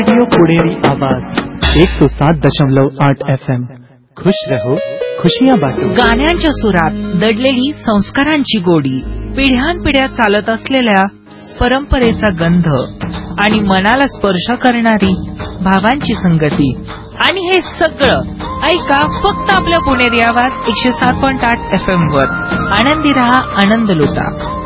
Radio पुणेरी आवाज 107.8 FM। खुश रहो, खुशियां बांटो। गाण्यांच्या सुरात दडलेली संस्कारांची गोडी, पिढ्यानपिढ्या चालत असलेल्या परंपरेचा गंध आणि मनाला स्पर्श करणारी भावांची संगती, आणि हे सगळं ऐका फक्त आपल्या पुणेरी आवाज 107.8 FM वर। आनंदी रहा, आनंद लुटा।